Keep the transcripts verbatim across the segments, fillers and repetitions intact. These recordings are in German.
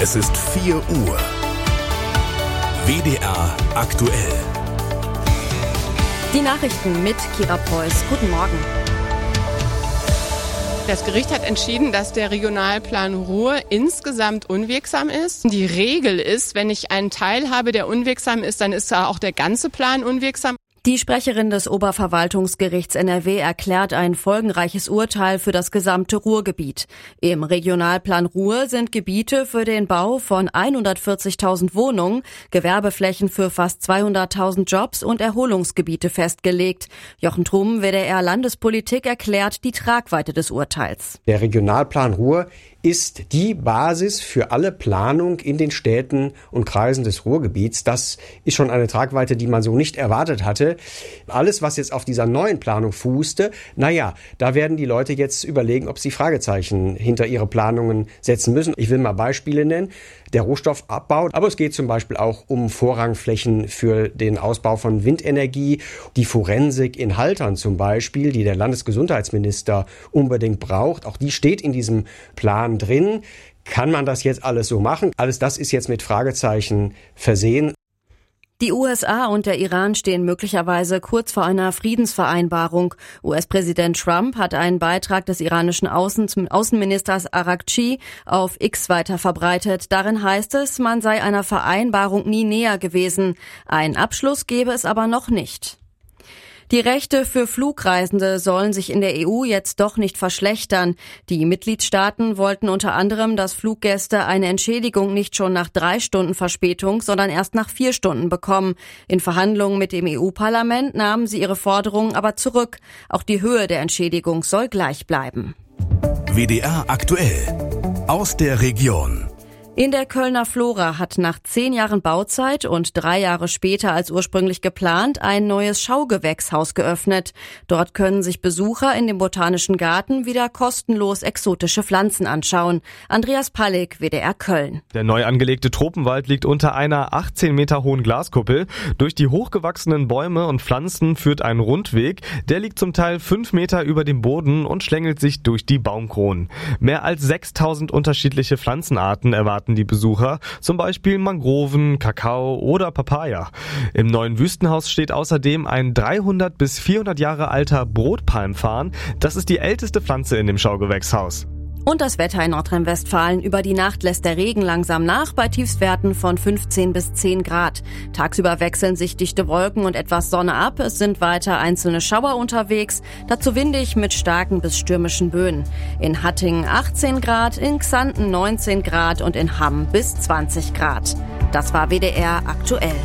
Es ist vier Uhr. W D R aktuell. Die Nachrichten mit Kira Preuß. Guten Morgen. Das Gericht hat entschieden, dass der Regionalplan Ruhr insgesamt unwirksam ist. Die Regel ist, wenn ich einen Teil habe, der unwirksam ist, dann ist auch der ganze Plan unwirksam. Die Sprecherin des Oberverwaltungsgerichts N R W erklärt ein folgenreiches Urteil für das gesamte Ruhrgebiet. Im Regionalplan Ruhr sind Gebiete für den Bau von hundertvierzigtausend Wohnungen, Gewerbeflächen für fast zweihunderttausend Jobs und Erholungsgebiete festgelegt. Jochen Trum, W D R Landespolitik, erklärt die Tragweite des Urteils. Der Regionalplan Ruhr ist die Basis für alle Planung in den Städten und Kreisen des Ruhrgebiets. Das ist schon eine Tragweite, die man so nicht erwartet hatte. Alles, was jetzt auf dieser neuen Planung fußte, naja, da werden die Leute jetzt überlegen, ob sie Fragezeichen hinter ihre Planungen setzen müssen. Ich will mal Beispiele nennen. Der Rohstoffabbau, aber es geht zum Beispiel auch um Vorrangflächen für den Ausbau von Windenergie, die Forensik in Haltern zum Beispiel, die der Landesgesundheitsminister unbedingt braucht. Auch die steht in diesem Plan drin. Kann man das jetzt alles so machen? Alles das ist jetzt mit Fragezeichen versehen. Die U S A und der Iran stehen möglicherweise kurz vor einer Friedensvereinbarung. U S-Präsident Trump hat einen Beitrag des iranischen Außen- Außenministers Araghchi auf X weiter verbreitet. Darin heißt es, man sei einer Vereinbarung nie näher gewesen. Einen Abschluss gebe es aber noch nicht. Die Rechte für Flugreisende sollen sich in der E U jetzt doch nicht verschlechtern. Die Mitgliedstaaten wollten unter anderem, dass Fluggäste eine Entschädigung nicht schon nach drei Stunden Verspätung, sondern erst nach vier Stunden bekommen. In Verhandlungen mit dem E U-Parlament nahmen sie ihre Forderungen aber zurück. Auch die Höhe der Entschädigung soll gleich bleiben. W D R aktuell. Aus der Region. In der Kölner Flora hat nach zehn Jahren Bauzeit und drei Jahre später als ursprünglich geplant ein neues Schaugewächshaus geöffnet. Dort können sich Besucher in dem Botanischen Garten wieder kostenlos exotische Pflanzen anschauen. Andreas Pallig, W D R Köln. Der neu angelegte Tropenwald liegt unter einer achtzehn Meter hohen Glaskuppel. Durch die hochgewachsenen Bäume und Pflanzen führt ein Rundweg. Der liegt zum Teil fünf Meter über dem Boden und schlängelt sich durch die Baumkronen. Mehr als sechstausend unterschiedliche Pflanzenarten erwarten die Besucher, zum Beispiel Mangroven, Kakao oder Papaya. Im neuen Wüstenhaus steht außerdem ein dreihundert bis vierhundert Jahre alter Brotpalmfarn. Das ist die älteste Pflanze in dem Schaugewächshaus. Und das Wetter in Nordrhein-Westfalen. Über die Nacht lässt der Regen langsam nach bei Tiefstwerten von fünfzehn bis zehn Grad. Tagsüber wechseln sich dichte Wolken und etwas Sonne ab. Es sind weiter einzelne Schauer unterwegs, dazu windig mit starken bis stürmischen Böen. In Hattingen achtzehn Grad, in Xanten neunzehn Grad und in Hamm bis zwanzig Grad. Das war W D R aktuell.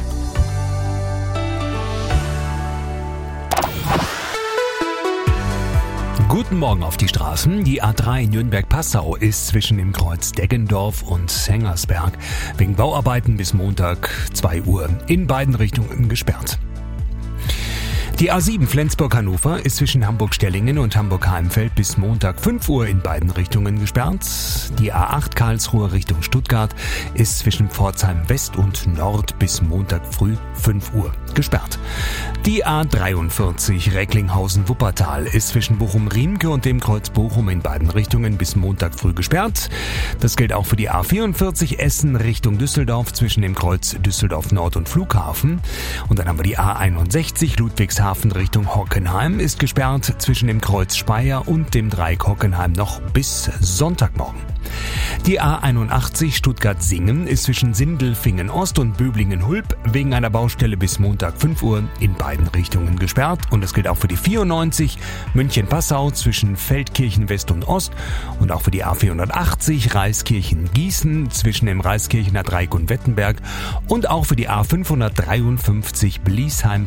Guten Morgen auf die Straßen. Die A drei Nürnberg-Passau ist zwischen dem Kreuz Deggendorf und Hengersberg wegen Bauarbeiten bis Montag zwei Uhr in beiden Richtungen gesperrt. Die A sieben Flensburg-Hannover ist zwischen Hamburg-Stellingen und Hamburg-Heimfeld bis Montag fünf Uhr in beiden Richtungen gesperrt. Die A acht Karlsruhe Richtung Stuttgart ist zwischen Pforzheim West und Nord bis Montag früh fünf Uhr gesperrt. Die A dreiundvierzig Recklinghausen-Wuppertal ist zwischen Bochum-Riemke und dem Kreuz Bochum in beiden Richtungen bis Montag früh gesperrt. Das gilt auch für die A vierundvierzig Essen Richtung Düsseldorf zwischen dem Kreuz Düsseldorf Nord und Flughafen. Und dann haben wir die A einundsechzig Ludwigshafen Richtung Hockenheim ist gesperrt zwischen dem Kreuz Speyer und dem Dreieck Hockenheim noch bis Sonntagmorgen. Die A einundachtzig Stuttgart-Singen ist zwischen Sindelfingen-Ost und Böblingen-Hulb wegen einer Baustelle bis Montag fünf Uhr in beiden Richtungen gesperrt. Und das gilt auch für die vierundneunzig München-Passau zwischen Feldkirchen-West und Ost und auch für die A vierhundertachtzig Reiskirchen-Gießen zwischen dem Reiskirchener Dreieck und Wettenberg und auch für die A fünfhundertdreiundfünfzig Bliesheim